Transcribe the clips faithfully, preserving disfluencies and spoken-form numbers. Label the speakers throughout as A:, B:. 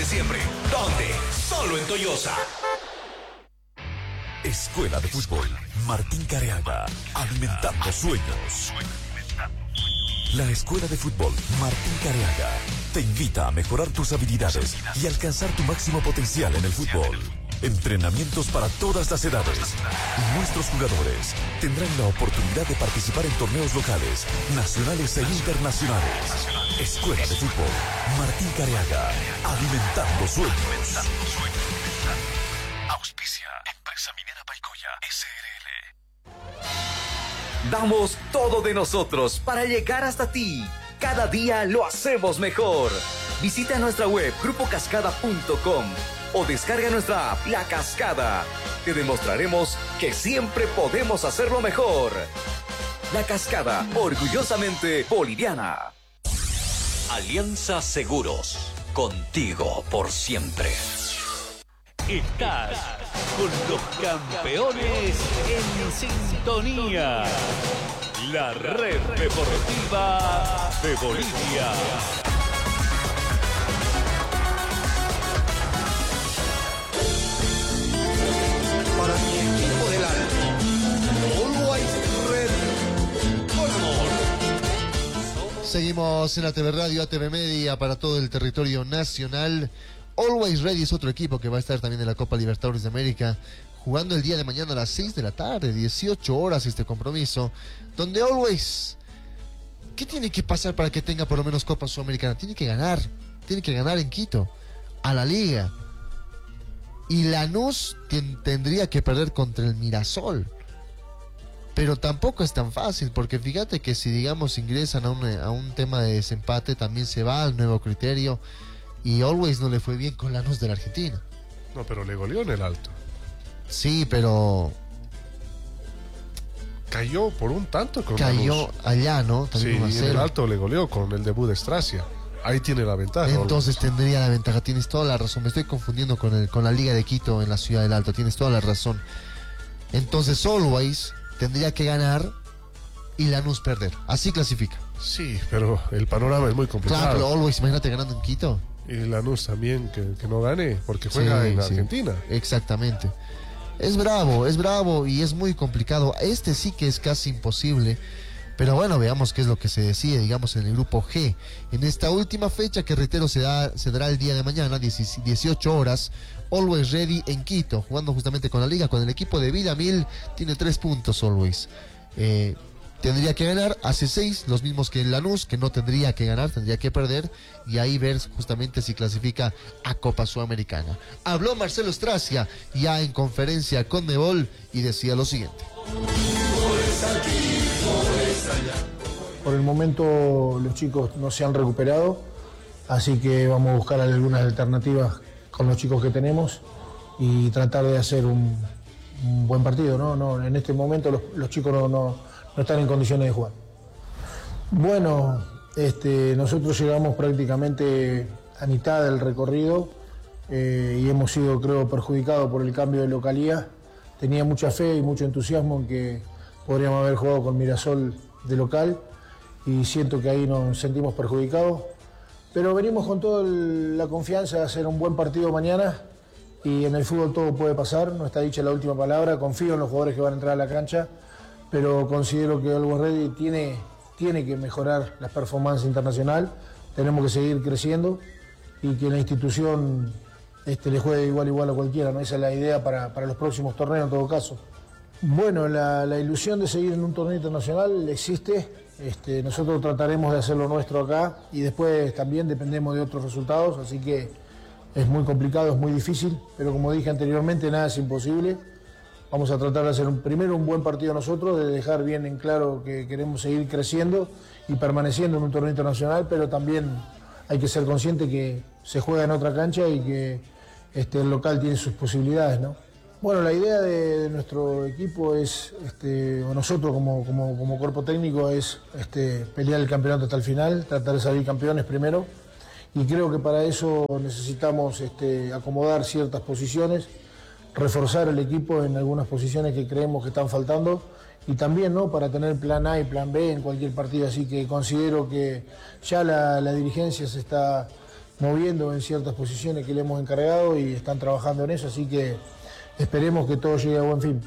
A: de siempre. ¿Dónde? Solo en Toyosa.
B: Escuela de Fútbol Martín Careaga, alimentando sueños. La Escuela de Fútbol Martín Careaga te invita a mejorar tus habilidades y alcanzar tu máximo potencial en el fútbol. Entrenamientos para todas las edades. Y nuestros jugadores tendrán la oportunidad de participar en torneos locales, nacionales e internacionales. Escuela de Fútbol Martín Careaga, alimentando sueños. Auspicia Empresa Minera Paicoya S R L.
C: Damos todo de nosotros para llegar hasta ti. Cada día lo hacemos mejor. Visita nuestra web grupo cascada punto com o descarga nuestra app La Cascada. Te demostraremos que siempre podemos hacerlo mejor. La Cascada, orgullosamente boliviana.
A: Alianza Seguros, contigo por siempre.
D: Estás con los campeones en sintonía. La red deportiva de Bolivia.
E: Para mi equipo del Alto, Always Ready, con amor.
F: Seguimos en A T V Radio, A T V Media para todo el territorio nacional. Always Ready es otro equipo que va a estar también en la Copa Libertadores de América, jugando el día de mañana a las seis de la tarde, dieciocho horas este compromiso, donde Always, ¿qué tiene que pasar para que tenga por lo menos Copa Sudamericana? Tiene que ganar, tiene que ganar en Quito, a la Liga. Y Lanús ten, tendría que perder contra el Mirasol. Pero tampoco es tan fácil, porque fíjate que si, digamos, ingresan a un, a un tema de desempate, también se va al nuevo criterio. Y Always no le fue bien con Lanús de la Argentina.
G: No, pero le goleó en el Alto.
F: Sí, pero...
G: Cayó por un tanto con
F: Cayó
G: Lanús.
F: allá, ¿no?
G: También sí, y en el Alto le goleó con el debut de Stracia. Ahí tiene la ventaja.
F: Entonces Always tendría la ventaja, tienes toda la razón. Me estoy confundiendo con, el, con la Liga de Quito en la Ciudad del Alto, tienes toda la razón. Entonces Always tendría que ganar y Lanús perder. Así clasifica.
G: Sí, pero el panorama es muy complicado.
F: Claro, pero Always, imagínate ganando en Quito.
G: Y Lanús también, que, que no gane, porque juega sí, en sí. Argentina.
F: Exactamente. Es bravo, es bravo y es muy complicado. Este sí que es casi imposible. Pero bueno, veamos qué es lo que se decide, digamos, en el grupo G. En esta última fecha, que reitero, se, da, se dará el día de mañana, dieciocho horas, Always Ready en Quito, jugando justamente con la Liga, con el equipo de Villamil, tiene tres puntos Always. Eh, tendría que ganar, hace seis, los mismos que en Lanús, que no tendría que ganar, tendría que perder, y ahí ver justamente si clasifica a Copa Sudamericana. Habló Marcelo Stracia, ya en conferencia con Mebol, y decía lo siguiente.
H: Por el momento los chicos no se han recuperado, así que vamos a buscar algunas alternativas con los chicos que tenemos y tratar de hacer un, un buen partido, ¿no? No, en este momento los, los chicos no, no, no están en condiciones de jugar. Bueno, este, nosotros llegamos prácticamente a mitad del recorrido eh, y hemos sido, creo, perjudicados por el cambio de localía. Tenía mucha fe y mucho entusiasmo en que podríamos haber jugado con Mirasol de local y siento que ahí nos sentimos perjudicados, pero venimos con toda la confianza de hacer un buen partido mañana y en el fútbol todo puede pasar, no está dicha la última palabra, confío en los jugadores que van a entrar a la cancha, pero considero que Always Ready tiene, tiene que mejorar la performance internacional, tenemos que seguir creciendo y que la institución este, le juegue igual igual a cualquiera, ¿no? Esa es la idea para, para los próximos torneos en todo caso. Bueno, la, la ilusión de seguir en un torneo internacional existe. Este, nosotros trataremos de hacer lo nuestro acá y después también dependemos de otros resultados, así que es muy complicado, es muy difícil, pero como dije anteriormente, nada es imposible. Vamos a tratar de hacer un, primero un buen partido nosotros, de dejar bien en claro que queremos seguir creciendo y permaneciendo en un torneo internacional, pero también hay que ser consciente que se juega en otra cancha y que este, el local tiene sus posibilidades, ¿no? Bueno, la idea de, de nuestro equipo es, este, o nosotros como, como, como cuerpo técnico, es este, pelear el campeonato hasta el final, tratar de salir campeones primero, y creo que para eso necesitamos este, acomodar ciertas posiciones, reforzar el equipo en algunas posiciones que creemos que están faltando, y también, ¿no?, para tener plan A y plan B en cualquier partido, así que considero que ya la, la dirigencia se está moviendo en ciertas posiciones que le hemos encargado y están trabajando en eso, así que esperemos que todo llegue a buen fin.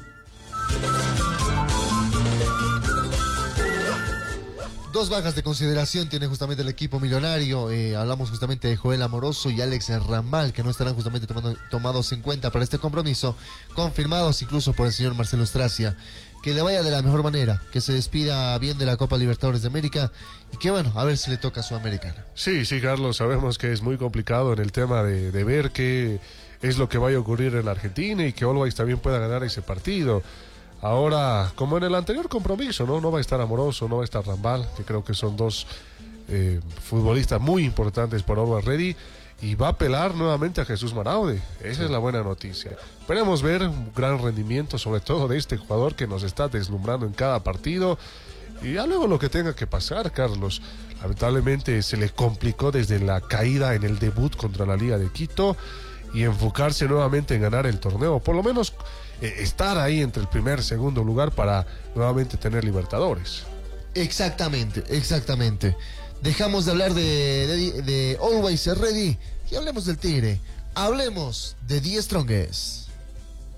F: Dos bajas de consideración tiene justamente el equipo millonario. Eh, hablamos justamente de Joel Amoroso y Alex Ramal, que no estarán justamente tomando, tomados en cuenta para este compromiso, confirmados incluso por el señor Marcelo Stracia. Que le vaya de la mejor manera, que se despida bien de la Copa Libertadores de América y que bueno, a ver si le toca a Sudamericana.
G: Sí, sí, Carlos, sabemos que es muy complicado en el tema de, de ver qué es lo que vaya a ocurrir en la Argentina y que Always también pueda ganar ese partido. Ahora, como en el anterior compromiso, ¿no? No va a estar Amoroso, no va a estar Rambal, que creo que son dos eh, futbolistas muy importantes para Always Ready, y va a apelar nuevamente a Jesús Maraude. Esa sí. es la buena noticia. Esperemos ver un gran rendimiento, sobre todo de este jugador que nos está deslumbrando en cada partido, y ya luego lo que tenga que pasar, Carlos. Lamentablemente se le complicó desde la caída en el debut contra la Liga de Quito, y enfocarse nuevamente en ganar el torneo, por lo menos eh, estar ahí entre el primer y segundo lugar para nuevamente tener Libertadores.
F: Exactamente, exactamente. Dejamos de hablar de, de, de Always Ready y hablemos del Tigre. Hablemos de The Strongest.